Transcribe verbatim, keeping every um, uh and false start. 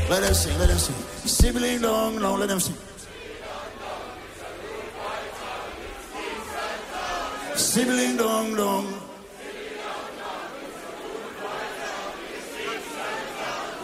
Let them sing, let them sing. Sibling dong, no, let them sing. Sibling dong, dong.